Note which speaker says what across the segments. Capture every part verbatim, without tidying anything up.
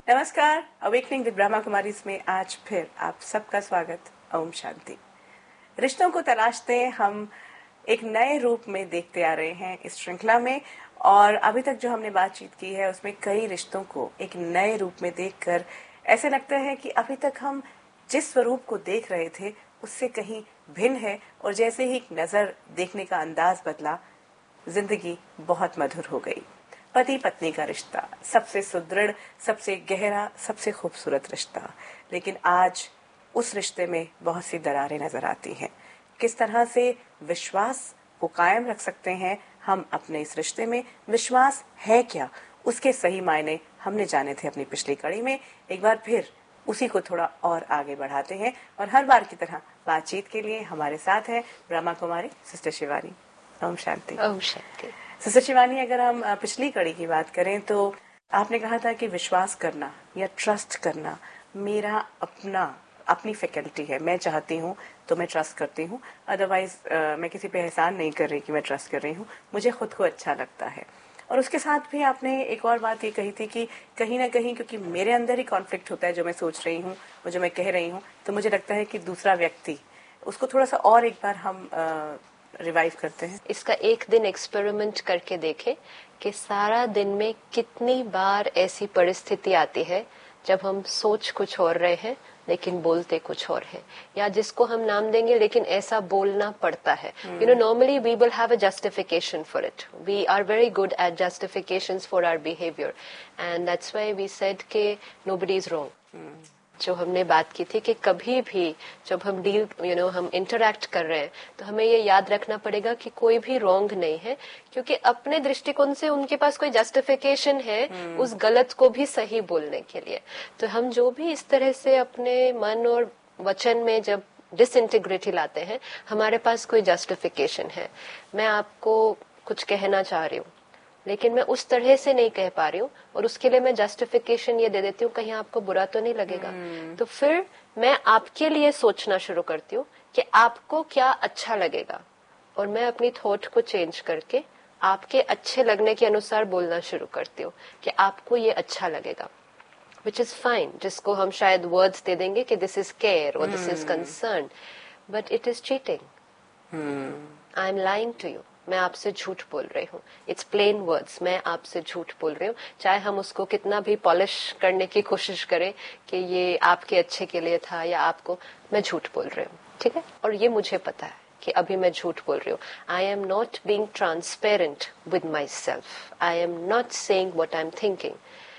Speaker 1: नमस्कार, awakening with Brahma Kumari में आज फिर आप सबका स्वागत। ओम शांति। रिश्तों को तलाशते हम एक नए रूप में देखते आ रहे हैं इस श्रृंखला में, और अभी तक जो हमने बातचीत की है उसमें कई रिश्तों को एक नए रूप में देखकर ऐसे लगता है कि अभी तक हम जिस स्वरूप को देख रहे थे उससे कहीं भिन्न है, और जैसे ही नजर देखने का अंदाज बदला, जिंदगी बहुत मधुर हो गई। पति पत्नी का रिश्ता सबसे सुदृढ़, सबसे गहरा, सबसे खूबसूरत रिश्ता, लेकिन आज उस रिश्ते में बहुत सी दरारें नजर आती हैं। किस तरह से विश्वास को कायम रख सकते हैं हम अपने इस रिश्ते में? विश्वास है क्या, उसके सही मायने हमने जाने थे अपनी पिछली कड़ी में। एक बार फिर उसी को थोड़ा और आगे बढ़ाते हैं, और हर बार की तरह बातचीत के लिए हमारे साथ है ब्रह्मा कुमारी सिस्टर शिवानी। ओम शांति।
Speaker 2: ओम शांति।
Speaker 1: सिस्टर शिवानी, अगर हम पिछली कड़ी की बात करें तो आपने कहा था कि विश्वास करना या ट्रस्ट करना मेरा अपना अपनी फैकल्टी है। मैं चाहती हूँ तो मैं ट्रस्ट करती हूँ, अदरवाइज मैं किसी पे एहसान नहीं कर रही कि मैं ट्रस्ट कर रही हूँ, मुझे खुद को अच्छा लगता है। और उसके साथ भी आपने एक और बात ये कही थी कि कहीं ना कहीं क्योंकि मेरे अंदर ही कॉन्फ्लिक्ट होता है, जो मैं सोच रही हूँ और जो मैं कह रही हूँ, तो मुझे लगता है कि दूसरा व्यक्ति उसको थोड़ा सा और एक बार हम रिवाइव करते हैं।
Speaker 2: इसका एक दिन एक्सपेरिमेंट करके देखें कि सारा दिन में कितनी बार ऐसी परिस्थिति आती है जब हम सोच कुछ और रहे हैं लेकिन बोलते कुछ और है, या जिसको हम नाम देंगे लेकिन ऐसा बोलना पड़ता है। You know, normally we will have a justification for it. We are very good at justifications for our behaviour, and that's why we said के नोबडी इज रॉन्ग। जो हमने बात की थी कि कभी भी जब हम डील यू नो हम इंटरैक्ट कर रहे हैं तो हमें ये याद रखना पड़ेगा कि कोई भी रॉन्ग नहीं है, क्योंकि अपने दृष्टिकोण से उनके पास कोई जस्टिफिकेशन है उस गलत को भी सही बोलने के लिए। तो हम जो भी इस तरह से अपने मन और वचन में जब डिसइंटीग्रिटी लाते हैं, हमारे पास कोई जस्टिफिकेशन है। मैं आपको कुछ कहना चाह रही हूँ लेकिन मैं उस तरह से नहीं कह पा रही हूँ, और उसके लिए मैं जस्टिफिकेशन ये दे देती हूँ कहीं आपको बुरा तो नहीं लगेगा। hmm. तो फिर मैं आपके लिए सोचना शुरू करती हूँ कि आपको क्या अच्छा लगेगा, और मैं अपनी थॉट को चेंज करके आपके अच्छे लगने के अनुसार बोलना शुरू करती हूँ कि आपको ये अच्छा लगेगा, विच इज फाइन, जिसको हम शायद वर्ड्स दे देंगे कि दिस इज केयर और this is concern, but it is cheating. I am lying to you. मैं आपसे झूठ बोल रही हूँ। इट्स प्लेन वर्ड्स, मैं आपसे झूठ बोल रही हूँ, चाहे हम उसको कितना भी पॉलिश करने की कोशिश करें कि ये आपके अच्छे के लिए था या आपको, मैं झूठ बोल रही हूँ, ठीक है। और ये मुझे पता है कि अभी मैं झूठ बोल रही हूँ। I am not being transparent with my self, I am not saying what I am thinking.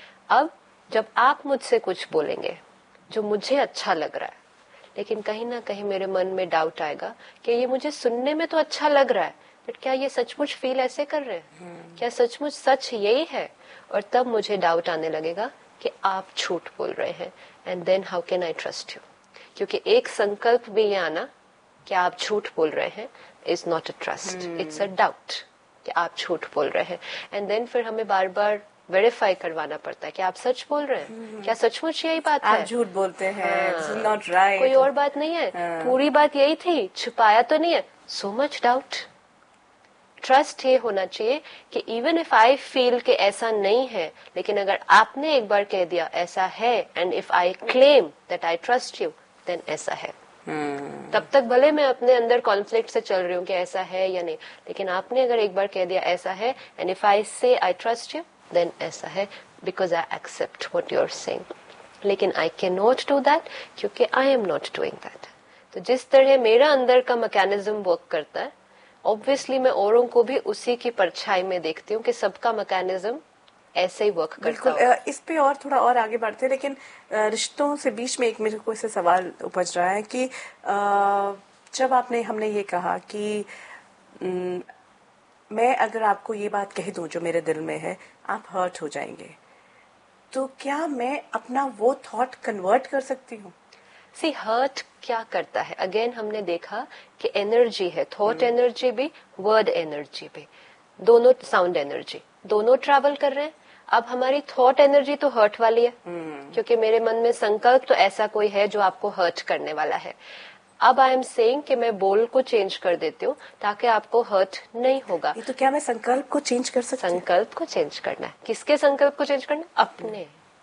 Speaker 2: अब जब आप मुझसे कुछ बोलेंगे जो मुझे अच्छा लग रहा है, लेकिन कहीं ना कहीं मेरे मन में डाउट आएगा कि ये मुझे सुनने में तो अच्छा लग रहा है, बट क्या ये सचमुच फील ऐसे कर रहे हैं? hmm. क्या सचमुच सच यही है? और तब मुझे डाउट आने लगेगा कि आप झूठ बोल रहे हैं, and then how can I trust you? क्योंकि एक संकल्प भी ये आना कि आप झूठ बोल रहे हैं is not a trust, it's a doubt कि आप झूठ बोल रहे हैं। एंड देन फिर हमें बार बार वेरीफाई करवाना पड़ता है कि आप सच बोल रहे हैं। hmm. क्या सचमुच यही बात
Speaker 1: आप
Speaker 2: है?
Speaker 1: आप झूठ बोलते हैं,
Speaker 2: हाँ,
Speaker 1: नॉट राइट,
Speaker 2: कोई और बात नहीं है। हाँ. पूरी बात यही थी, छुपाया तो नहीं है। So much doubt. ट्रस्ट ये होना चाहिए कि इवन इफ आई फील कि ऐसा नहीं है, लेकिन अगर आपने एक बार कह दिया ऐसा है, and if I claim that I trust you, then ऐसा है। hmm. तब तक भले मैं अपने अंदर कॉन्फ्लिक्ट से चल रही हूँ कि ऐसा है या नहीं, लेकिन आपने अगर एक बार कह दिया ऐसा है, एंड इफ आई से आई ट्रस्ट यू, देन ऐसा है, because I accept what you are saying. लेकिन I can not do that क्योंकि I am not doing that. तो जिस तरह मेरा अंदर का मैकेनिज्म वर्क करता है, ऑब्वियसली मैं औरों को भी उसी की परछाई में देखती हूँ कि सबका मैकेनिज्म ऐसे ही वर्क करता है।
Speaker 1: इस पे और थोड़ा और आगे बढ़ते हैं, लेकिन रिश्तों से बीच में एक मेरे को इससे सवाल उपज रहा है कि जब आपने हमने ये कहा कि मैं अगर आपको ये बात कह दूं जो मेरे दिल में है, आप हर्ट हो जाएंगे, तो क्या मैं अपना वो थॉट कन्वर्ट कर सकती हूँ?
Speaker 2: सी हर्ट क्या करता है, अगेन हमने देखा कि एनर्जी है, थॉट एनर्जी भी, वर्ड एनर्जी भी, दोनों साउंड एनर्जी, दोनों ट्रैवल कर रहे हैं। अब हमारी थॉट एनर्जी तो हर्ट वाली है, hmm. क्योंकि मेरे मन में संकल्प तो ऐसा कोई है जो आपको हर्ट करने वाला है। अब आई एम सेइंग कि मैं बोल को चेंज कर देती हूँ ताकि आपको हर्ट नहीं होगा।
Speaker 1: ये तो क्या मैं संकल्प को चेंज कर सकती हूँ?
Speaker 2: संकल्प को चेंज करना है। किसके संकल्प को चेंज करना? अपने।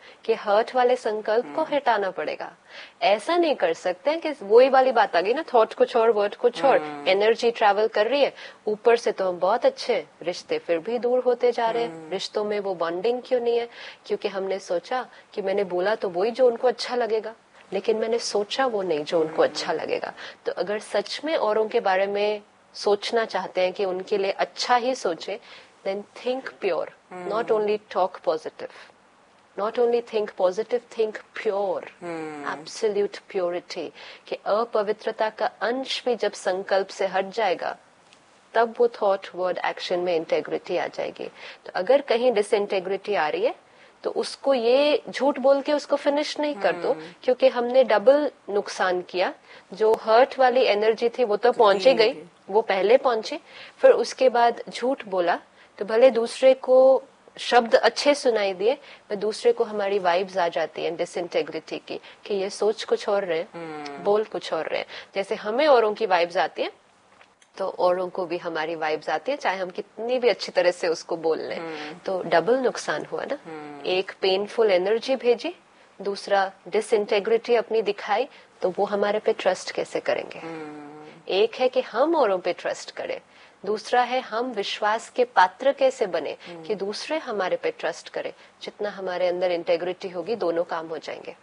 Speaker 2: कि हर्ट वाले संकल्प को हटाना पड़ेगा। ऐसा नहीं कर सकते कि वही वाली बात आ गई ना, थॉट कुछ और वर्ड कुछ और, एनर्जी ट्रैवल कर रही है, ऊपर से तो हम बहुत अच्छे, रिश्ते फिर भी दूर होते जा रहे हैं। रिश्तों में वो बॉन्डिंग क्यों नहीं है? क्योंकि हमने सोचा कि मैंने बोला तो वही जो उनको अच्छा लगेगा, लेकिन मैंने सोचा वो नहीं जो उनको अच्छा लगेगा। तो अगर सच में औरों के बारे में सोचना चाहते हैं कि उनके लिए अच्छा ही सोचे, then think pure, hmm. not only talk positive, not only think positive, think pure, hmm. absolute purity। कि अपवित्रता का अंश भी जब संकल्प से हट जाएगा, तब वो थॉट वर्ड एक्शन में इंटेग्रिटी आ जाएगी। तो अगर कहीं डिसइंटेग्रिटी आ रही है तो उसको ये झूठ बोल के उसको फिनिश नहीं कर दो, क्योंकि हमने डबल नुकसान किया। जो हर्ट वाली एनर्जी थी वो तो पहुंची गई, वो पहले पहुंची, फिर उसके बाद झूठ बोला तो भले दूसरे को शब्द अच्छे सुनाई दिए, पर दूसरे को हमारी वाइब्स आ जाती है डिसइंटेग्रिटी की, कि ये सोच कुछ और रहे, hmm. बोल कुछ और रहे। जैसे हमें औरों की वाइब्स आती है तो औरों को भी हमारी वाइब्स आती है, चाहे हम कितनी भी अच्छी तरह से उसको बोल लें। hmm. तो डबल नुकसान हुआ ना। hmm. एक पेनफुल एनर्जी भेजी, दूसरा डिसइंटेग्रिटी अपनी दिखाई, तो वो हमारे पे ट्रस्ट कैसे करेंगे? hmm. एक है कि हम औरों पे ट्रस्ट करें, दूसरा है हम विश्वास के पात्र कैसे बने hmm. कि दूसरे हमारे पे ट्रस्ट करें। जितना हमारे अंदर इंटेग्रिटी होगी, दोनों काम हो जाएंगे।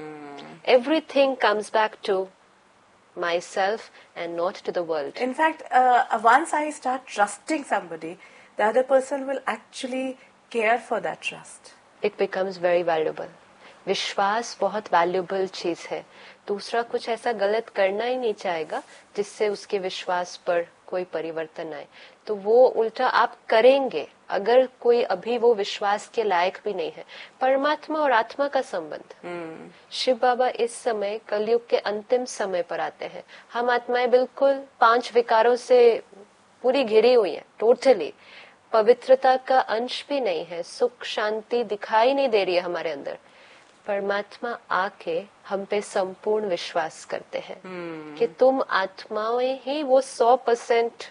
Speaker 2: Everything comes back to myself and not to the world.
Speaker 1: In fact, uh, once I start trusting somebody, the other person will actually care for that trust.
Speaker 2: It becomes very valuable. विश्वास बहुत valuable चीज है। दूसरा कुछ ऐसा गलत करना ही नहीं चाहेगा जिससे उसके विश्वास पर कोई परिवर्तन आए, तो वो उल्टा आप करेंगे अगर कोई अभी वो विश्वास के लायक भी नहीं है। परमात्मा और आत्मा का संबंध, hmm. शिव बाबा इस समय कलयुग के अंतिम समय पर आते हैं। हम आत्माएं बिल्कुल पांच विकारों से पूरी घिरी हुई है, टोटली पवित्रता का अंश भी नहीं है, सुख शांति दिखाई नहीं दे रही है हमारे अंदर। परमात्मा आके हम पे संपूर्ण विश्वास करते हैं hmm. कि तुम आत्माएं ही वो सौ परसेंट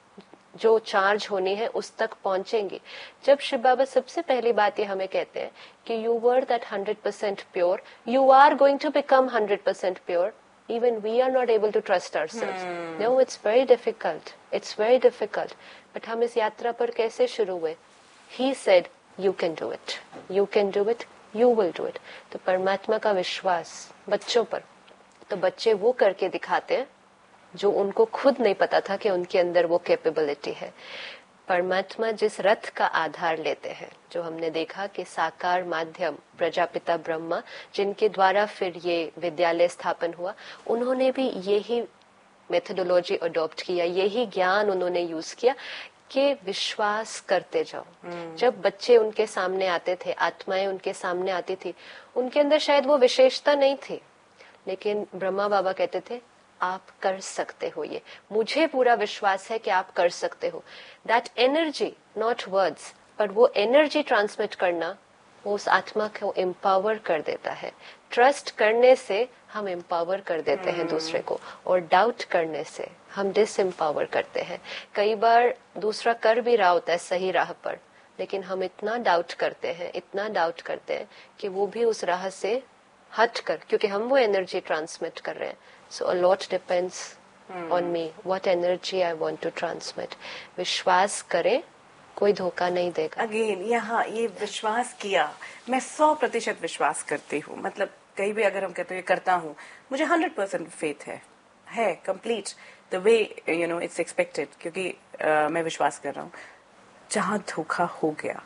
Speaker 2: जो चार्ज होनी है उस तक पहुंचेंगी। जब शिव बाबा सबसे पहली बात ये हमें कहते हैं कि you were that hundred percent pure, you are going to become hundred percent pure, even we are not able to trust ourselves. No, it's very difficult, it's very difficult. But हम इस यात्रा पर कैसे शुरू हुए? He said you can do it, you can do it, you will do it. तो परमात्मा का विश्वास बच्चों पर, तो बच्चे वो करके दिखाते हैं जो उनको खुद नहीं पता था कि उनके अंदर वो कैपेबिलिटी है। परमात्मा जिस रथ का आधार लेते हैं, जो हमने देखा कि साकार माध्यम प्रजापिता ब्रह्मा, जिनके द्वारा फिर ये विद्यालय स्थापन हुआ, उन्होंने भी यही मेथोडोलॉजी अडॉप्ट किया, यही ज्ञान उन्होंने यूज किया कि विश्वास करते जाओ। hmm. जब बच्चे उनके सामने आते थे, आत्माएं उनके सामने आती थी, उनके अंदर शायद वो विशेषता नहीं थी, लेकिन ब्रह्मा बाबा कहते थे आप कर सकते हो, ये मुझे पूरा विश्वास है कि आप कर सकते हो। दैट एनर्जी, नॉट वर्ड्स, पर वो एनर्जी ट्रांसमिट करना वो उस आत्मा को एम्पावर कर देता है। ट्रस्ट करने से हम एम्पावर कर देते हैं दूसरे को, और डाउट करने से हम डिसएम्पावर करते हैं। कई बार दूसरा कर भी रहा होता है सही राह पर, लेकिन हम इतना डाउट करते हैं, इतना डाउट करते हैं कि वो भी उस राह से हट कर, क्योंकि हम वो एनर्जी ट्रांसमिट कर रहे हैं। सो a lot depends on me, what energy I want to transmit. विश्वास करें, कोई धोखा नहीं देगा।
Speaker 1: अगेन यहाँ ये विश्वास किया, मैं सौ प्रतिशत विश्वास करती हूँ, मतलब कहीं भी अगर हम कहते हैं करता हूँ, मुझे हंड्रेड परसेंट फेथ है है complete the way you know it's expected, क्योंकि uh, मैं विश्वास कर रहा हूँ। जहाँ धोखा हो गया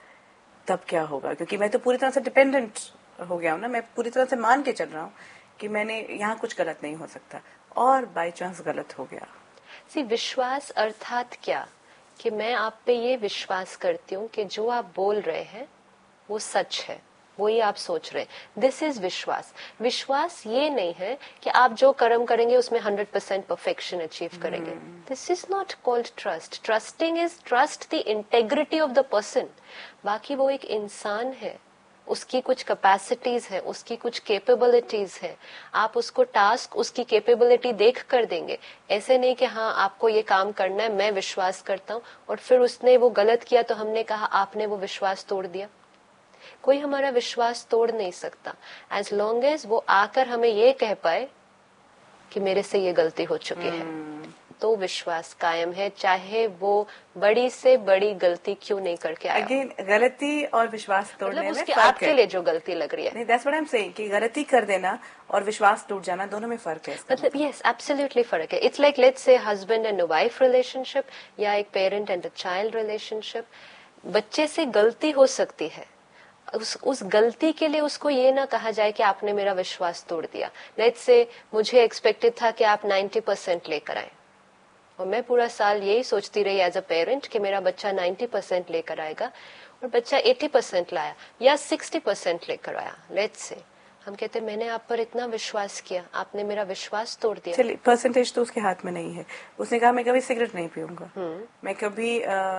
Speaker 1: तब क्या होगा? क्योंकि मैं तो पूरी तरह से डिपेंडेंट हो गया हूँ ना, मैं पूरी तरह से मान के चल रहा हूँ कि मैंने यहाँ कुछ गलत नहीं हो सकता, और बाई चांस गलत हो गया।
Speaker 2: सी विश्वास अर्थात क्या? कि मैं आप पे ये विश्वास करती हूँ कि जो आप बोल रहे हैं वो सच है, वही आप सोच रहे हैं। दिस इज विश्वास। विश्वास ये नहीं है कि आप जो कर्म करेंगे उसमें हंड्रेड परसेंट परफेक्शन अचीव करेंगे। This is not called trust. Trusting is trust the integrity of the person. बाकी वो एक इंसान है, उसकी कुछ कैपेसिटीज है, उसकी कुछ कैपेबिलिटीज है। आप उसको टास्क उसकी कैपेबिलिटी देख कर देंगे। ऐसे नहीं कि हाँ आपको ये काम करना है, मैं विश्वास करता हूँ, और फिर उसने वो गलत किया तो हमने कहा आपने वो विश्वास तोड़ दिया। कोई हमारा विश्वास तोड़ नहीं सकता एज लॉन्ग एज वो आकर हमें ये कह पाए कि मेरे से ये गलती हो चुकी है, तो विश्वास कायम है, चाहे वो बड़ी से बड़ी गलती क्यों नहीं करके आया।
Speaker 1: अगेन गलती और विश्वास तोड़ने
Speaker 2: मतलब
Speaker 1: में
Speaker 2: उसकी
Speaker 1: फर्क
Speaker 2: आपके
Speaker 1: है।
Speaker 2: लिए जो गलती लग रही है,
Speaker 1: नहीं, that's what I am saying कि गलती कर देना और विश्वास टूट जाना दोनों में फर्क है।
Speaker 2: मतलब यस एब्सोल्युटली फर्क है। It's like let's say husband and wife relationship या एक parent and a child relationship. बच्चे से गलती हो सकती है, उस उस गलती के लिए उसको ये ना कहा जाए कि आपने मेरा विश्वास तोड़ दिया। लेट्स से मुझे एक्सपेक्टेड था कि आप नब्बे परसेंट लेकर आए और मैं पूरा साल यही सोचती रही एज अ पेरेंट कि मेरा बच्चा नब्बे परसेंट लेकर आएगा और बच्चा अस्सी परसेंट लाया या साठ परसेंट लेकर आया। लेट्स से हम कहते मैंने आप पर इतना विश्वास किया, आपने मेरा विश्वास तोड़ दिया।
Speaker 1: चलिए, परसेंटेज तो उसके हाथ में नहीं है। उसने कहा मैं कभी सिगरेट नहीं पीऊंगा, मैं कभी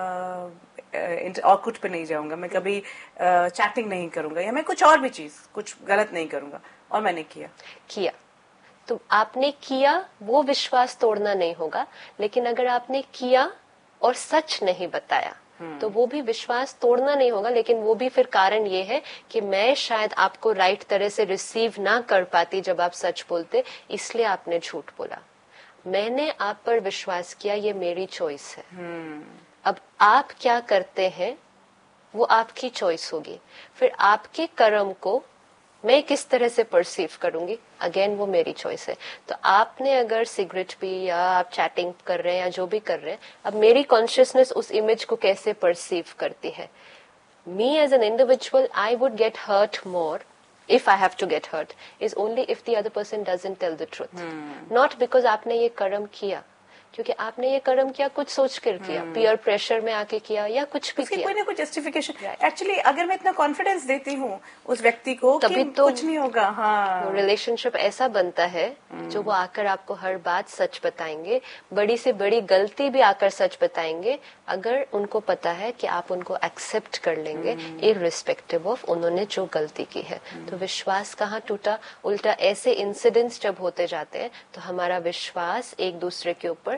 Speaker 1: ऑकूट पे नहीं जाऊंगा, मैं कभी चैटिंग नहीं करूंगा, या मैं कुछ और भी चीज कुछ गलत नहीं करूंगा, और मैंने किया
Speaker 2: किया तो आपने किया, वो विश्वास तोड़ना नहीं होगा। लेकिन अगर आपने किया और सच नहीं बताया तो वो भी विश्वास तोड़ना नहीं होगा। लेकिन वो भी फिर कारण ये है कि मैं शायद आपको राइट तरह से रिसीव ना कर पाती जब आप सच बोलते, इसलिए आपने झूठ बोला। मैंने आप पर विश्वास किया, ये मेरी चॉइस है। अब आप क्या करते हैं वो आपकी चॉइस होगी। फिर आपके कर्म को मैं किस तरह से परसीव करूंगी, अगेन वो मेरी चॉइस है। तो आपने अगर सिगरेट पी या आप चैटिंग कर रहे हैं या जो भी कर रहे हैं, अब मेरी कॉन्शियसनेस उस इमेज को कैसे परसीव करती है। Me as an individual I would get hurt more if I have to get hurt is only if the other person doesn't tell the truth, hmm. not because आपने ये कर्म किया, क्योंकि आपने ये कर्म किया कुछ सोच कर किया, पीयर hmm. प्रेशर में आके किया या कुछ भी किया,
Speaker 1: कोई ना कुछ जस्टिफिकेशन। एक्चुअली अगर मैं इतना कॉन्फिडेंस देती हूँ उस व्यक्ति को तभी कि तो कुछ नहीं होगा, हाँ,
Speaker 2: रिलेशनशिप ऐसा बनता है hmm. जो वो आकर आपको हर बात सच बताएंगे, बड़ी से बड़ी गलती भी आकर सच बताएंगे, अगर उनको पता है कि आप उनको एक्सेप्ट कर लेंगे इररिस्पेक्टिव ऑफ उन्होंने जो गलती की है। hmm. तो विश्वास कहाँ टूटा, उल्टा ऐसे इंसिडेंट्स जब होते जाते हैं तो हमारा विश्वास एक दूसरे के ऊपर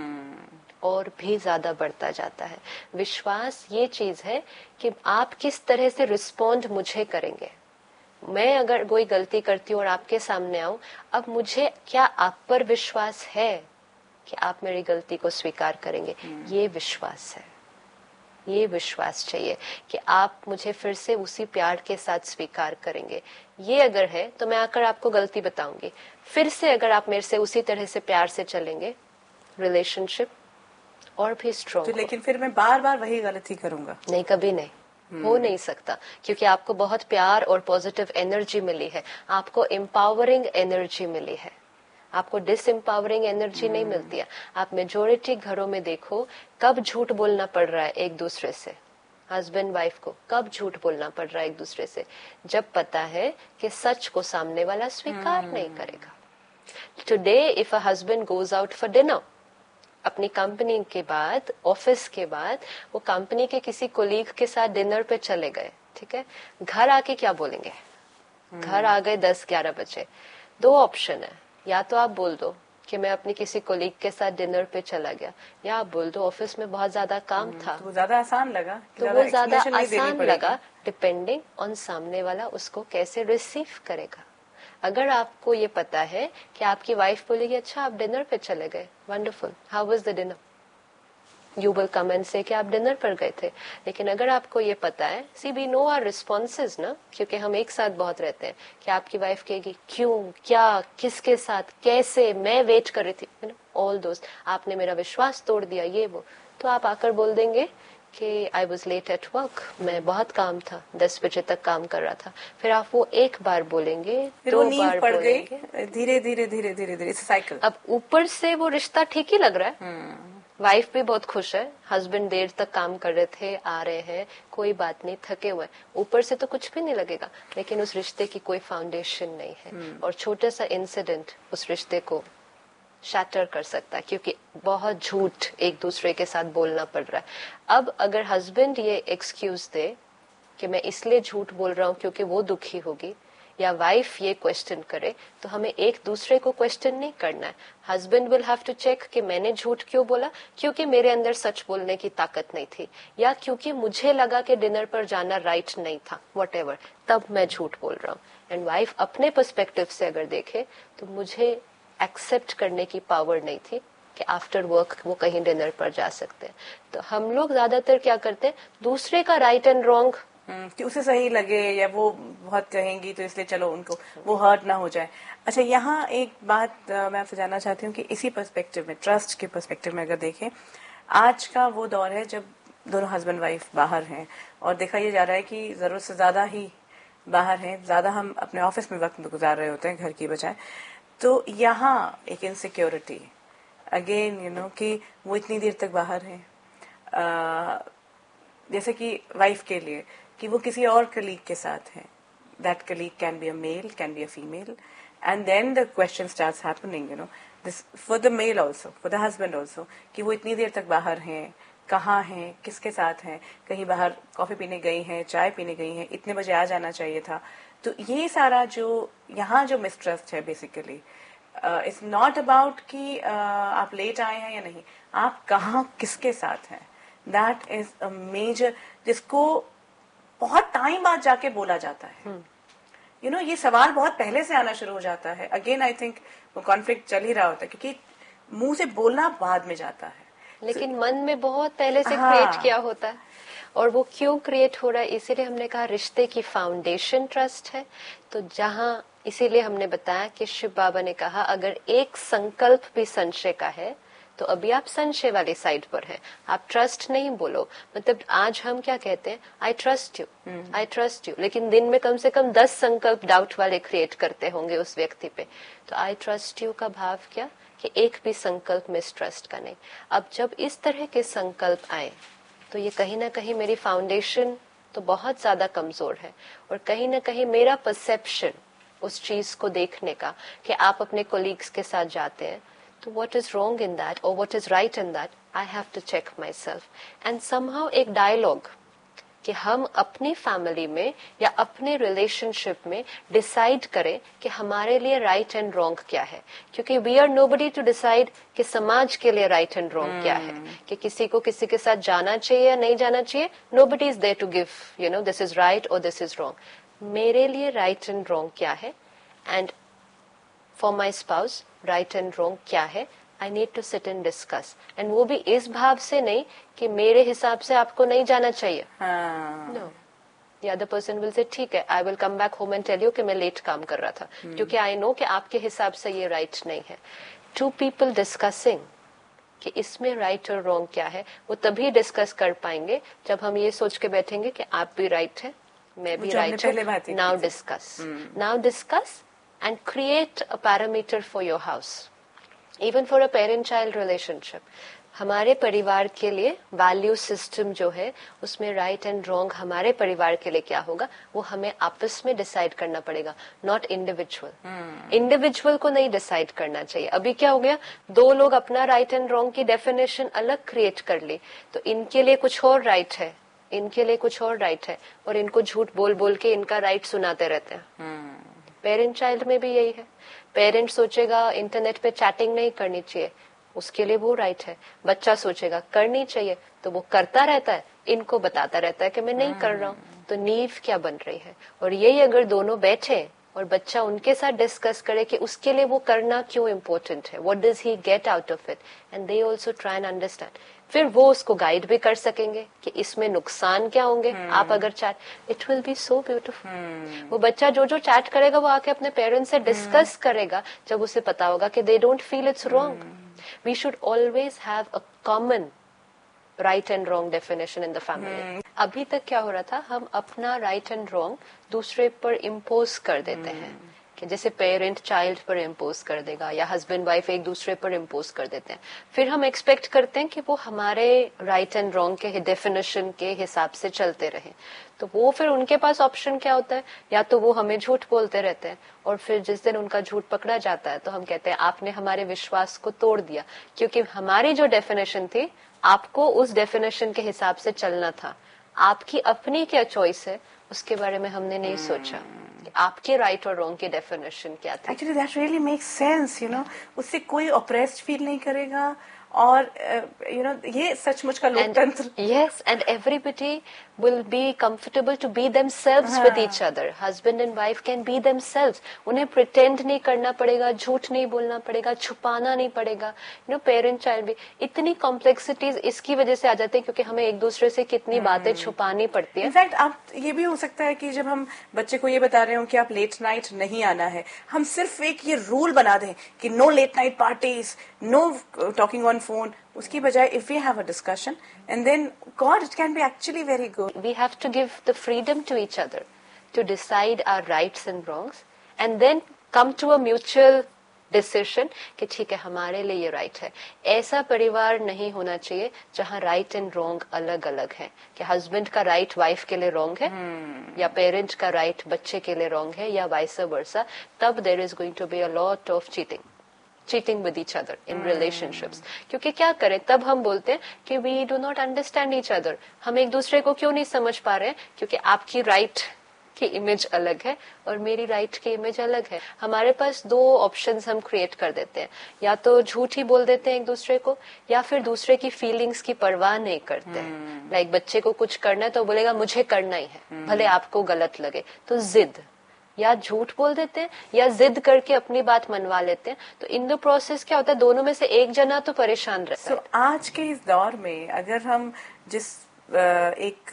Speaker 2: और भी ज्यादा बढ़ता जाता है। विश्वास ये चीज है कि आप किस तरह से रिस्पॉन्ड मुझे करेंगे। मैं अगर कोई गलती करती हूँ और आपके सामने आऊं, अब मुझे क्या आप पर विश्वास है कि आप मेरी गलती को स्वीकार करेंगे, ये विश्वास है। ये विश्वास चाहिए कि आप मुझे फिर से उसी प्यार के साथ स्वीकार करेंगे। ये अगर है तो मैं आकर आपको गलती बताऊंगी, फिर से अगर आप मेरे से उसी तरह से प्यार से चलेंगे, रिलेशनशिप और भी स्ट्रॉन्ग।
Speaker 1: तो लेकिन फिर मैं बार बार वही गलती करूंगा?
Speaker 2: नहीं, कभी नहीं, hmm. हो नहीं सकता, क्योंकि आपको बहुत प्यार और पॉजिटिव एनर्जी मिली है, आपको एम्पावरिंग एनर्जी मिली है, आपको डिसएम्पावरिंग एनर्जी hmm. नहीं मिलती है। आप मेजोरिटी घरों में देखो, कब झूठ बोलना पड़ रहा है एक दूसरे से, हस्बैंड वाइफ को कब झूठ बोलना पड़ रहा है एक दूसरे से, जब पता है कि सच को सामने वाला स्वीकार hmm. नहीं करेगा। Today if a husband goes out for dinner, अपनी कंपनी के बाद, ऑफिस के बाद, वो कंपनी के किसी कोलीग के साथ डिनर पे चले गए, ठीक है, घर आके क्या बोलेंगे? hmm. घर आ गए दस ग्यारह बजे, दो ऑप्शन है, या तो आप बोल दो कि मैं अपनी किसी कोलीग के साथ डिनर पे चला गया, या आप बोल दो ऑफिस में बहुत ज्यादा काम hmm. था।
Speaker 1: तो ज्यादा आसान लगा,
Speaker 2: तो वो ज्यादा आसान लगा, डिपेंडिंग ऑन सामने वाला उसको कैसे रिसीव करेगा। अगर आपको ये पता है कि आपकी वाइफ बोलेगी अच्छा आप डिनर पे चले गए, wonderful, how was the dinner, you will come and से कि आप डिनर पर गए थे। लेकिन अगर आपको ये पता है, सी वी नो आवर रिस्पॉन्सेज ना, क्योंकि हम एक साथ बहुत रहते हैं, कि आपकी वाइफ कहेगी क्यों, क्या, किसके साथ, कैसे, मैं वेट कर रही थी, यू नो ऑल दोस्त, आपने मेरा विश्वास तोड़ दिया, ये वो, तो आप आकर बोल देंगे कि I was late at work, मैं बहुत काम था, दस बजे तक काम कर रहा था। फिर आप वो एक बार बोलेंगे, दो बार
Speaker 1: पड़
Speaker 2: बोलेंगे,
Speaker 1: धीरे धीरे धीरे धीरे धीरे साइकिल।
Speaker 2: अब ऊपर से वो रिश्ता ठीक ही लग रहा है, वाइफ भी बहुत खुश है, हस्बैंड देर तक काम कर रहे थे, आ रहे हैं, कोई बात नहीं, थके हुए, ऊपर से तो कुछ भी नहीं लगेगा, लेकिन उस रिश्ते की कोई फाउंडेशन नहीं है। और छोटा सा इंसिडेंट उस रिश्ते को शैटर कर सकता है, क्योंकि बहुत झूठ एक दूसरे के साथ बोलना पड़ रहा है। अब अगर हस्बैंड ये एक्सक्यूज दे कि मैं इसलिए झूठ बोल रहा हूँ क्योंकि वो दुखी होगी, या वाइफ ये क्वेश्चन करे, तो हमें एक दूसरे को क्वेश्चन नहीं करना है. Husband will have to check कि मैंने झूठ क्यों बोला, क्योंकि मेरे अंदर सच बोलने की ताकत नहीं थी, या क्योंकि मुझे लगा कि डिनर पर जाना राइट नहीं था, व्हाटएवर, तब मैं झूठ बोल रहा हूँ. एंड वाइफ अपने पर्सपेक्टिव से अगर देखे तो मुझे एक्सेप्ट करने की पावर नहीं थी कि आफ्टर वर्क वो कहीं डिनर पर जा सकते हैं. तो हम लोग ज्यादातर क्या करते हैं, दूसरे का राइट एंड रॉन्ग
Speaker 1: कि उसे सही लगे या वो बहुत कहेंगी तो इसलिए चलो उनको वो हर्ट ना हो जाए. अच्छा, यहाँ एक बात आ, मैं आपसे जानना चाहती हूँ कि इसी पर्सपेक्टिव में, ट्रस्ट के पर्सपेक्टिव में अगर देखें, आज का वो दौर है जब दोनों हस्बैंड वाइफ बाहर हैं और देखा ये जा रहा है कि जरूरत से ज्यादा ही बाहर हैं, ज्यादा हम अपने ऑफिस में वक्त गुजार रहे होते हैं घर की बजाय. तो यहाँ एक इनसिक्योरिटी अगेन, यू नो, कि वो इतनी देर तक बाहर हैं, जैसे कि वाइफ के लिए कि वो किसी और कलीग के साथ है. That colleague can be a mail, can be a female, and then the question starts happening, you know, this for the mail also, for the husband also, कि वो इतनी देर तक बाहर हैं, कहाँ हैं, किसके साथ हैं, कहीं बाहर कॉफी पीने गई हैं, चाय पीने गई हैं, इतने बजे आ जाना चाहिए था. तो ये सारा जो यहाँ जो मिसट्रस्ट है बेसिकली, इट्स नॉट अबाउट कि uh, आप लेट आए हैं या नहीं, आप कहाँ किसके साथ हैं. दैट इज अ मेजर, जिसको बहुत टाइम बाद जाके बोला जाता है. यू नो, ये सवाल बहुत पहले से आना शुरू हो जाता है. अगेन आई थिंक वो कॉन्फ्लिक्ट चल ही रहा होता है क्योंकि मुंह से बोलना बाद में जाता है,
Speaker 2: लेकिन so, मन में बहुत पहले से
Speaker 1: हाँ.
Speaker 2: क्रिएट किया होता है. और वो क्यों क्रिएट हो रहा है, इसीलिए हमने कहा रिश्ते की फाउंडेशन ट्रस्ट है. तो जहाँ, इसीलिए हमने बताया कि शिव बाबा ने कहा अगर एक संकल्प भी संशय का है तो अभी आप संशय वाली साइड पर हैं, आप ट्रस्ट नहीं बोलो. मतलब आज हम क्या कहते हैं, I trust you, I trust you, लेकिन दिन में कम से कम दस संकल्प डाउट वाले क्रिएट करते होंगे उस व्यक्ति पे. तो आई ट्रस्ट यू का भाव क्या कि एक भी संकल्प मिसट्रस्ट का नहीं. अब जब इस तरह के संकल्प आए तो ये कहीं ना कहीं मेरी फाउंडेशन तो बहुत ज्यादा कमजोर है, और कहीं ना कहीं मेरा परसेप्शन उस चीज को देखने का कि आप अपने कोलीग्स के साथ जाते हैं, तो what is wrong in that or what is right in that, I have to check myself. And somehow एक डायलॉग कि हम अपनी फैमिली में या अपने रिलेशनशिप में डिसाइड करें कि हमारे लिए राइट एंड रॉन्ग क्या है, क्योंकि we are nobody to decide कि समाज के लिए राइट एंड रॉन्ग क्या है, कि किसी को किसी के साथ जाना चाहिए या नहीं जाना चाहिए. Nobody is there to give, you know, this is right और दिस इज रॉन्ग. मेरे लिए राइट एंड रॉन्ग क्या है, and for my spouse right and wrong क्या है, I need to sit and discuss. And वो भी इस भाव से नहीं कि मेरे हिसाब से आपको नहीं जाना चाहिए. No, the other person will say ठीक है, I will come back home and tell you कि मैं लेट काम कर रहा था, hmm. क्योंकि आई नो कि आपके हिसाब से ये राइट right नहीं है. टू पीपल डिस्कसिंग कि इसमें राइट और रॉन्ग क्या है, वो तभी डिस्कस कर पाएंगे जब हम ये सोच के बैठेंगे कि आप भी राइट है, मैं भी राइट हूँ. Now discuss, now discuss and create a parameter for your house, even for a parent child relationship. हमारे परिवार के लिए वैल्यू सिस्टम जो है उसमें राइट एंड रॉन्ग हमारे परिवार के लिए क्या होगा वो हमें आपस में डिसाइड करना पड़ेगा, नॉट इंडिविजुअल. इंडिविजुअल को नहीं डिसाइड करना चाहिए. अभी क्या हो गया, दो लोग अपना राइट एंड रॉन्ग की डेफिनेशन अलग क्रिएट कर ली, तो इनके लिए कुछ और राइट है, इनके लिए कुछ और राइट है, और इनको झूठ बोल बोल के इनका राइट सुनाते रहते हैं. पेरेंट चाइल्ड में भी यही है. पेरेंट सोचेगा इंटरनेट पे चैटिंग नहीं करनी चाहिए, उसके लिए वो राइट है. बच्चा सोचेगा करनी चाहिए, तो वो करता रहता है, इनको बताता रहता है कि मैं नहीं कर रहा हूँ. तो नींव क्या बन रही है. और यही अगर दोनों बैठे और बच्चा उनके साथ डिस्कस करे कि उसके लिए वो करना क्यों इम्पोर्टेंट है, what does he get out of it, and they also try and understand, फिर वो उसको गाइड भी कर सकेंगे कि इसमें नुकसान क्या होंगे. hmm. आप अगर chat, it will be so beautiful. वो बच्चा जो जो चैट करेगा वो आके अपने पेरेंट्स से डिस्कस hmm. करेगा, जब उसे पता होगा कि they don't feel it's wrong. We should always have a common right and wrong definition in the family. अभी तक क्या हो रहा था, हम अपना राइट एंड रॉन्ग दूसरे पर इम्पोज कर देते hmm. हैं, कि जैसे पेरेंट चाइल्ड पर इम्पोज कर देगा या हस्बैंड वाइफ एक दूसरे पर इम्पोज कर देते हैं. फिर हम एक्सपेक्ट करते हैं कि वो हमारे राइट एंड रॉन्ग के डेफिनेशन के हिसाब से चलते रहें. तो वो फिर उनके पास ऑप्शन क्या होता है, या तो वो हमें झूठ बोलते रहते हैं, और फिर जिस दिन उनका झूठ पकड़ा जाता है तो हम कहते हैं आपने हमारे विश्वास को तोड़ दिया, क्योंकि हमारी जो डेफिनेशन थी आपको उस डेफिनेशन के हिसाब से चलना था. आपकी अपनी क्या चॉइस है उसके बारे में हमने नहीं hmm. सोचा. आपके राइट और रॉन्ग की डेफिनेशन क्या थी.
Speaker 1: Actually that really makes sense, you know. उससे कोई ऑप्रेस्ड फील नहीं करेगा और यू नो ये सचमुच का लोकतंत्र.
Speaker 2: Yes, and everybody will be comfortable to be themselves
Speaker 1: हाँ.
Speaker 2: with each other. Husband and wife can be themselves. उन्हें pretend नहीं करना पड़ेगा, झूठ नहीं बोलना पड़ेगा, छुपाना नहीं पड़ेगा. You know, parent child भी इतनी complexities इसकी वजह से आ जाते हैं क्योंकि हमें एक दूसरे से कितनी बातें छुपानी पड़ती है.
Speaker 1: इनफैक्ट आप ये भी हो सकता है कि जब हम बच्चे को ये बता रहे हो कि आप लेट नाइट नहीं आना है, हम सिर्फ एक ये रूल बना दें कि no late night parties, know talking on phone. उसकी बजाय if we have a discussion and then God it can be actually very good.
Speaker 2: We have to give the freedom to each other to decide our rights and wrongs and then come to a mutual decision कि ठीक है हमारे लिए ये right है. ऐसा परिवार नहीं होना चाहिए जहाँ राइट एंड रॉन्ग अलग अलग है कि हस्बैंड का राइट वाइफ के लिए रॉन्ग है hmm. या पेरेंट का राइट बच्चे के लिए रॉन्ग है या वाइस वर्सा. तब there is going to be a lot of cheating cheating with each other in hmm. relationships. क्योंकि क्या करें, तब हम बोलते हैं कि we do not understand each other. हम एक दूसरे को क्यों नहीं समझ पा रहे हैं? क्योंकि आपकी राइट की इमेज अलग है और मेरी राइट की इमेज अलग है. हमारे पास दो ऑप्शंस हम क्रिएट कर देते हैं, या तो झूठ ही बोल देते हैं एक दूसरे को या फिर दूसरे की फीलिंग्स की परवाह नहीं करते हैं. Like hmm. like, बच्चे को कुछ करना है तो बोलेगा मुझे करना ही है hmm. भले आपको गलत लगे. तो जिद या झूठ बोल देते हैं या जिद करके अपनी बात मनवा लेते हैं. तो इन द प्रोसेस क्या होता है, दोनों में से एक जना तो परेशान रहता है.
Speaker 1: so, आज के इस दौर में अगर हम जिस एक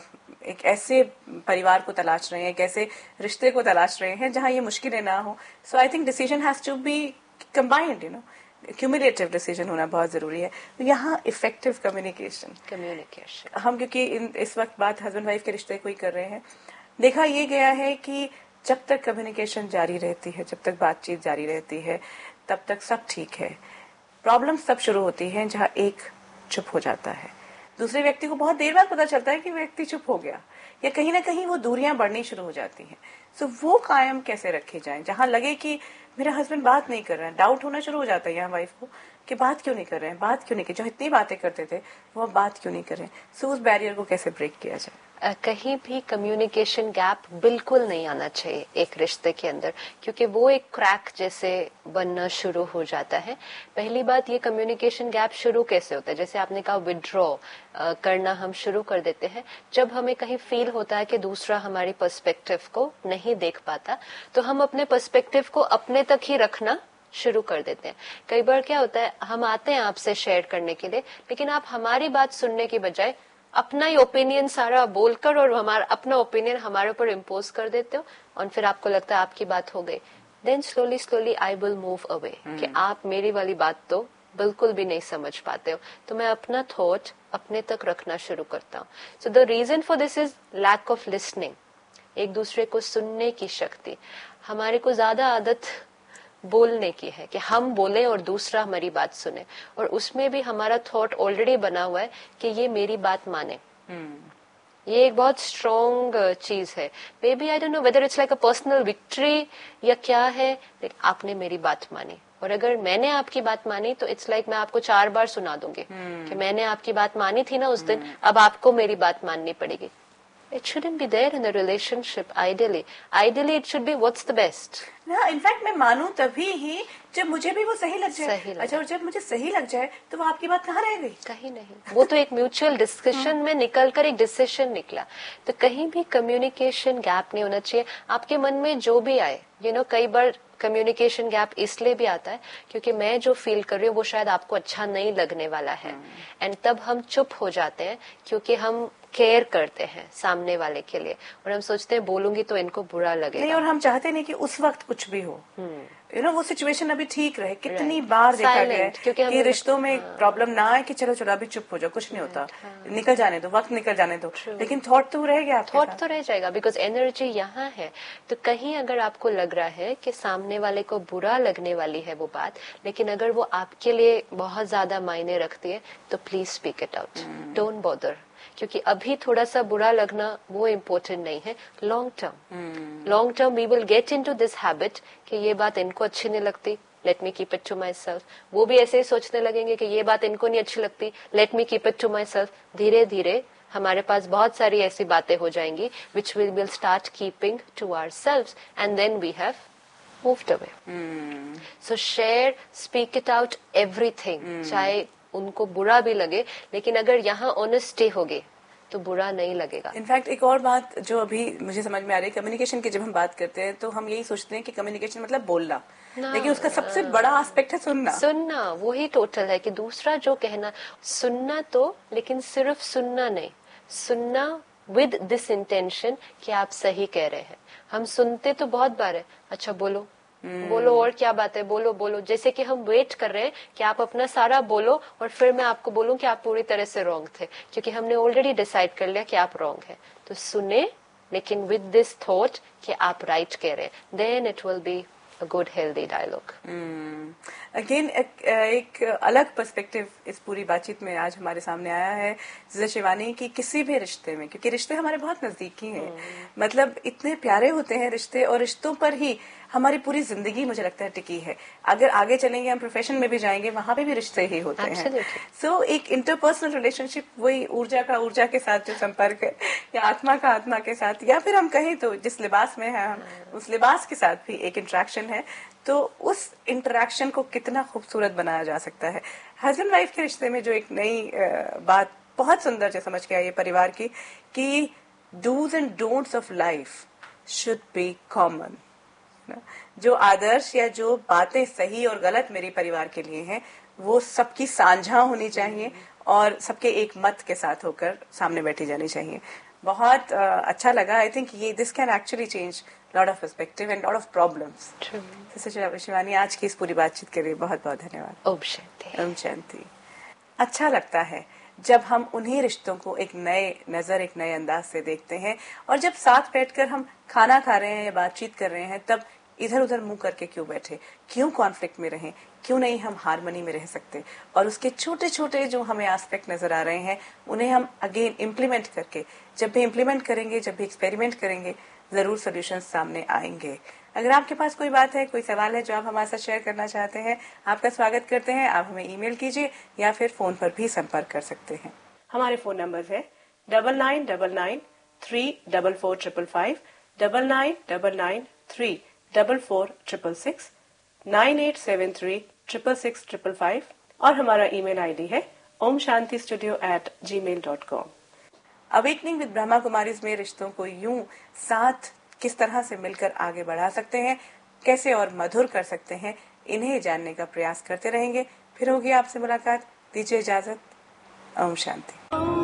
Speaker 1: एक ऐसे परिवार को तलाश रहे हैं, एक ऐसे रिश्ते को तलाश रहे हैं जहां ये मुश्किलें ना हो, सो I think decision has to be combined, you know. Cumulative decision होना बहुत जरूरी है. तो यहाँ इफेक्टिव कम्युनिकेशन
Speaker 2: कम्युनिकेशन
Speaker 1: हम क्योंकि इन, इस वक्त बात हस्बैंड वाइफ के रिश्ते को ही कर रहे हैं, देखा ये गया है कि जब तक कम्युनिकेशन जारी रहती है, जब तक बातचीत जारी रहती है, तब तक सब ठीक है. प्रॉब्लम तब शुरू होती है जहां एक चुप हो जाता है. दूसरे व्यक्ति को बहुत देर बाद पता चलता है कि व्यक्ति चुप हो गया, या कहीं ना कहीं वो दूरियां बढ़नी शुरू हो जाती हैं. सो वो कायम कैसे रखे जाएं जहां लगे कि मेरा हस्बैंड बात नहीं कर रहा है. डाउट होना शुरू हो जाता है यहाँ वाइफ को कि बात क्यों नहीं कर रहे हैं, बात क्यों नहीं कर, जो इतनी बातें करते थे वो अब बात क्यों नहीं कर रहे. सो उस बैरियर को कैसे ब्रेक किया जाए.
Speaker 2: Uh, कहीं भी कम्युनिकेशन गैप बिल्कुल नहीं आना चाहिए एक रिश्ते के अंदर, क्योंकि वो एक क्रैक जैसे बनना शुरू हो जाता है. पहली बात, ये कम्युनिकेशन गैप शुरू कैसे होता है, जैसे आपने कहा विड्रॉ uh, करना हम शुरू कर देते हैं जब हमें कहीं फील होता है कि दूसरा हमारी पर्सपेक्टिव को नहीं देख पाता, तो हम अपने पर्सपेक्टिव को अपने तक ही रखना शुरू कर देते हैं. कई बार क्या होता है, हम आते हैं आपसे शेयर करने के लिए, लेकिन आप हमारी बात सुनने की बजाय अपना ही ओपिनियन सारा बोलकर और हमारा अपना ओपिनियन हमारे ऊपर इम्पोज कर देते हो, और फिर आपको लगता है आपकी बात हो गई. Then slowly slowly I will move away कि आप मेरी वाली बात तो बिल्कुल भी नहीं समझ पाते हो, तो मैं अपना थॉट अपने तक रखना शुरू करता हूँ. So the reason for this is lack of listening. एक दूसरे को सुनने की शक्ति. हमारे को ज्यादा आदत बोलने की है कि हम बोले और दूसरा हमारी बात सुने, और उसमें भी हमारा थॉट ऑलरेडी बना हुआ है कि ये मेरी बात माने. hmm. ये एक बहुत स्ट्रॉन्ग चीज है. May B I don't know whether it's like a personal victory या क्या है, लेकिन आपने मेरी बात मानी, और अगर मैंने आपकी बात मानी तो इट्स लाइक मैं आपको चार बार सुना दूंगी hmm. कि मैंने आपकी बात मानी थी ना उस दिन, hmm. अब आपको मेरी बात माननी पड़ेगी. It shouldn't be there in a relationship. Ideally, ideally it should be what's the best.
Speaker 1: ना इनफैक्ट मैं मानूं तभी ही जब मुझे भी वो सही लग जाए.
Speaker 2: सही लग
Speaker 1: अच्छा, और जब मुझे सही लग जाए तो वो आपकी बात कहाँ रह गई?
Speaker 2: कहीं नहीं. वो तो एक म्यूचुअल डिस्कशन में निकलकर एक डिसीजन निकला. तो कहीं भी कम्युनिकेशन गैप नहीं होना चाहिए. आपके मन में जो भी आए, यू नो, कई बार कम्युनिकेशन गैप इसलिए भी आता है क्योंकि मैं जो फील कर रही हूँ वो शायद आपको अच्छा नहीं लगने वाला है, एंड hmm. तब हम चुप हो जाते हैं क्योंकि हम केयर करते हैं सामने वाले के लिए, और हम सोचते हैं बोलूंगी तो इनको बुरा लगेगा.
Speaker 1: नहीं, और हम चाहते नहीं कि उस वक्त कुछ भी हो, यू hmm. नो, वो सिचुएशन अभी ठीक रहे. कितनी right. बार देखा गया है कि रिश्तों में प्रॉब्लम ना आए कि चलो चलो अभी चुप हो जाओ, कुछ नहीं होता, हाँ. निकल जाने दो, वक्त निकल जाने दो, लेकिन थॉट तो रह गया.
Speaker 2: थॉट तो रह जाएगा बिकॉज एनर्जी यहाँ है. तो कहीं अगर आपको लग रहा है कि सामने वाले को बुरा लगने वाली है वो बात, लेकिन अगर वो आपके लिए बहुत ज्यादा मायने रखती है, तो please speak it out. Don't bother, क्योंकि अभी थोड़ा सा बुरा लगना वो इम्पोर्टेंट नहीं है. Long term long term we will get into this habit कि ये बात इनको अच्छी नहीं लगती, let me keep it to my self. वो भी ऐसे ही सोचने लगेंगे कि ये बात इनको नहीं अच्छी लगती, let me keep it to my self. धीरे धीरे हमारे पास बहुत सारी ऐसी बातें हो जाएंगी which we will start keeping to ourselves and then we have moved away.
Speaker 1: Hmm.
Speaker 2: So share, speak it out, everything.
Speaker 1: Hmm.
Speaker 2: चाहे उनको बुरा भी लगे, लेकिन अगर यहाँ ऑनेस्टी होगी तो बुरा नहीं लगेगा.
Speaker 1: इनफैक्ट एक और बात जो अभी मुझे समझ में आ रही है, कम्युनिकेशन की जब हम बात करते हैं तो हम यही सोचते हैं कि कम्युनिकेशन मतलब बोलना, लेकिन उसका सबसे बड़ा एस्पेक्ट है सुनना.
Speaker 2: सुनना वही टोटल है कि दूसरा जो कहना, सुनना तो, लेकिन सिर्फ सुनना नहीं, सुनना विद दिस इंटेंशन कि आप सही कह रहे हैं. हम सुनते तो बहुत बार है, अच्छा बोलो Hmm. बोलो और क्या बात है, बोलो बोलो, जैसे कि हम वेट कर रहे हैं कि आप अपना सारा बोलो और फिर मैं आपको बोलूं कि आप पूरी तरह से रॉन्ग थे, क्योंकि हमने ऑलरेडी डिसाइड कर लिया कि आप रॉन्ग है. तो सुने, लेकिन विद दिस थॉट कि आप राइट कह रहे हैं, then it will be a good healthy dialogue.
Speaker 1: Again एक, एक अलग पर्सपेक्टिव इस पूरी बातचीत में आज हमारे सामने आया है जैसे शिवानी की किसी भी रिश्ते में, क्योंकि रिश्ते हमारे बहुत नजदीकी हैं, hmm. मतलब इतने प्यारे होते हैं रिश्ते, और रिश्तों पर ही हमारी पूरी जिंदगी मुझे लगता है टिकी है. अगर आगे चलेंगे, हम प्रोफेशन में भी जाएंगे, वहां पे भी रिश्ते ही होते
Speaker 2: Absolutely.
Speaker 1: हैं. सो so, एक इंटरपर्सनल रिलेशनशिप वही ऊर्जा का ऊर्जा के साथ जो संपर्क है, या आत्मा का आत्मा के साथ, या फिर हम कहें तो जिस लिबास में है हम उस लिबास के साथ भी एक इंटरेक्शन है. तो उस इंटरेक्शन को कितना खूबसूरत बनाया जा सकता है. हस्बैंड वाइफ के रिश्ते में जो एक नई बात बहुत सुंदर से समझ के आई है परिवार की, कि dos and don'ts of life should be common. जो आदर्श या जो बातें सही और गलत मेरे परिवार के लिए हैं, वो सबकी साझा होनी चाहिए और सबके एक मत के साथ होकर सामने बैठी जानी चाहिए. बहुत uh, अच्छा लगा. आई थिंक ये this can actually change lot of perspective and lot of problems. Shivani, आज की इस पूरी बातचीत के लिए बहुत बहुत धन्यवाद.
Speaker 2: ओम शांति.
Speaker 1: ओम शांति. अच्छा लगता है जब हम उन्हीं रिश्तों को एक नए नजर, एक नए अंदाज से देखते हैं, और जब साथ बैठकर हम खाना खा रहे हैं या बातचीत कर रहे हैं, तब इधर उधर मुंह करके क्यों बैठे, क्यों कॉन्फ्लिक्ट में रहें, क्यों नहीं हम हार्मनी में रह सकते. और उसके छोटे छोटे जो हमें एस्पेक्ट नजर आ रहे हैं, उन्हें हम अगेन इम्प्लीमेंट करके, जब भी इम्प्लीमेंट करेंगे, जब भी एक्सपेरिमेंट करेंगे, जरूर सोल्यूशन सामने आएंगे. अगर आपके पास कोई बात है, कोई सवाल है जो आप हमारे साथ शेयर करना चाहते हैं, आपका स्वागत करते हैं. आप हमें ईमेल कीजिए या फिर फोन पर भी संपर्क कर सकते हैं. हमारे फोन नंबर है double nine double nine three double four triple five, double nine double nine three double four triple six, nine eight seven three triple six triple five, और हमारा ईमेल आईडी है Om Shanti studio eight ji mail dot com. Awakening with Brahma Kumaris में रिश्तों को यूं साथ किस तरह से मिलकर आगे बढ़ा सकते हैं, कैसे और मधुर कर सकते हैं, इन्हें जानने का प्रयास करते रहेंगे. फिर होगी आपसे मुलाकात. दीजिए इजाजत. ओम शांति.